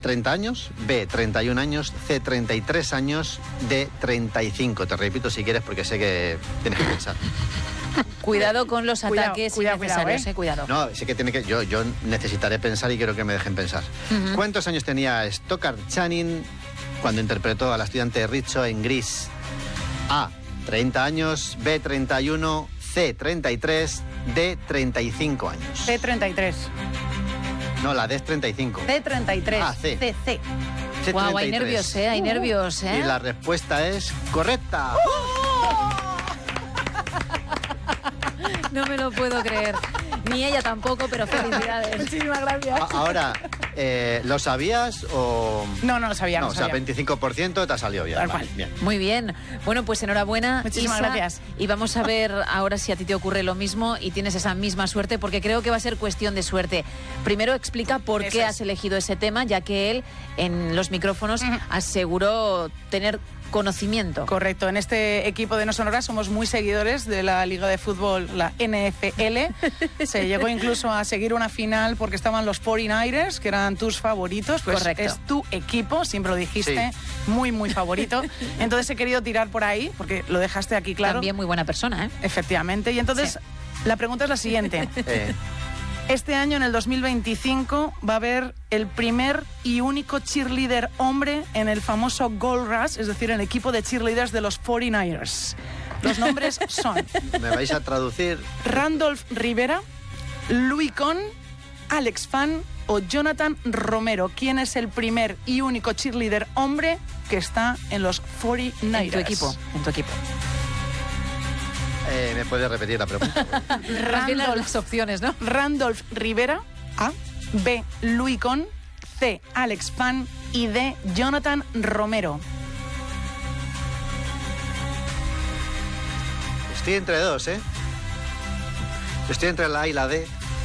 30 años, B, 31 años, C, 33 años, D, 35. Te repito si quieres porque sé que tienes que pensar. Cuidado con los ataques innecesarios, cuidado. No, sí que tiene que... Yo necesitaré pensar y quiero que me dejen pensar. ¿Cuántos años tenía Stockard Channing cuando interpretó a la estudiante Richo en Grease? A, 30 años, B, 31, C, 33, D, 35 años. C, 33. No, la D es 35. C, 33. Ah, C. C, C. C, wow, hay nervios, hay nervios, Y la respuesta es correcta. No me lo puedo creer. Ni ella tampoco, pero felicidades. Muchísimas gracias. Ahora, ¿lo sabías o...? No lo sabía. No, o sea, 25% te ha salido bien. Vale, bien. Muy bien. Bueno, pues enhorabuena, muchísimas Isa, gracias. Y vamos a ver ahora si a ti te ocurre lo mismo y tienes esa misma suerte, porque creo que va a ser cuestión de suerte. Primero explica por qué has elegido ese tema, ya que él en los micrófonos aseguró tener conocimiento. Correcto. En este equipo de No Sonoras somos muy seguidores de la Liga de Fútbol, la NFL. Se llegó incluso a seguir una final porque estaban los 49ers, que eran tus favoritos. Pues correcto. Es tu equipo, siempre lo dijiste, muy, muy favorito. Entonces he querido tirar por ahí, porque lo dejaste aquí claro. También muy buena persona, ¿eh? Efectivamente. Y entonces la pregunta es la siguiente. Este año, en el 2025, va a haber el primer y único cheerleader hombre en el famoso Gold Rush, es decir, en el equipo de cheerleaders de los 49ers. Los nombres son... ¿Me vais a traducir? Randolph Rivera, Louis Conn, Alex Fan o Jonathan Romero. ¿Quién es el primer y único cheerleader hombre que está en los 49ers? En tu equipo. ¿Me puedes repetir la pregunta? Las opciones, ¿no? Randolph Rivera, A. B. Louis Conn, C. Alex Fan y D. Jonathan Romero. Estoy entre dos, ¿eh? Estoy entre la A y la D.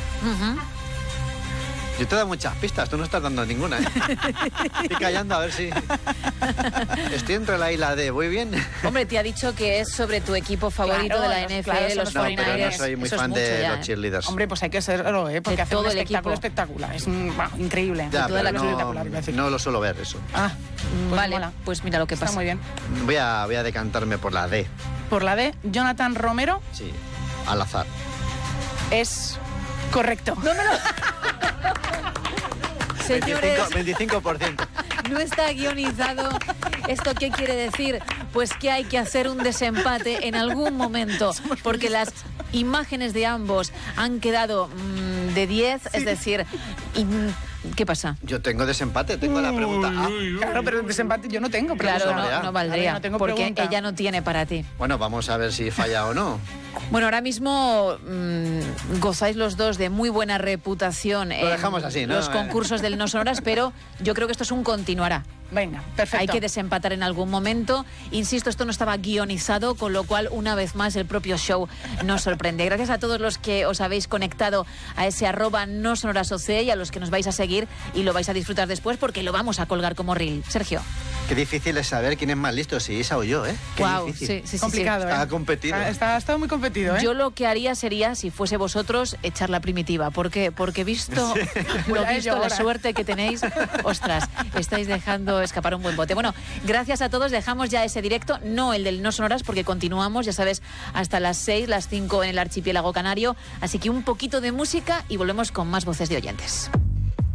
Yo te he dado muchas pistas, tú no estás dando ninguna, ¿eh? Estoy callando a ver si... Estoy entre la A y la D, ¿voy bien? Hombre, te ha dicho que es sobre tu equipo favorito de la NFL, los 49ers. Pero no soy muy fan de los cheerleaders. Hombre, pues hay que serlo, ¿eh? Porque hace todo un el espectáculo equipo espectacular. Es increíble. Ya, toda la no lo suelo ver, eso. Ah, pues vale, mola. pues mira lo que Está pasa. muy bien. Voy a decantarme por la D. Por la D, Jonathan Romero. Sí, al azar. Es correcto. No me lo... Señores, 25%. no está guionizado. ¿Esto qué quiere decir? Pues que hay que hacer un desempate en algún momento, porque las imágenes de ambos han quedado de 10, es decir... ¿Qué pasa? Yo tengo desempate, tengo la pregunta A. Claro, pero desempate yo no tengo. Claro, pregunta. no valdría, no tengo porque pregunta. ella no tiene para ti. Bueno, vamos a ver si falla o no. Bueno, ahora mismo gozáis los dos de muy buena reputación en dejamos así, ¿no? los concursos del No Sonoras, pero yo creo que esto es un continuará. Venga, perfecto. Hay que desempatar en algún momento. Insisto, esto no estaba guionizado, con lo cual, una vez más, el propio show nos sorprende. Gracias a todos los que os habéis conectado a ese @nosonorasoc y a los que nos vais a seguir y lo vais a disfrutar después porque lo vamos a colgar como reel. Sergio. Qué difícil es saber quién es más listo, si Isa o yo, ¿eh? Qué difícil. Sí, complicado, Está competido. Está muy competido, ¿eh? Yo lo que haría sería, si fuese vosotros, echar la primitiva. ¿Por qué? Porque visto la suerte que tenéis, ostras, estáis dejando escapar un buen bote. Bueno, gracias a todos. Dejamos ya ese directo, no el del No Sonoras, porque continuamos, ya sabes, hasta las 6, las 5 en el archipiélago canario. Así que un poquito de música y volvemos con más voces de oyentes.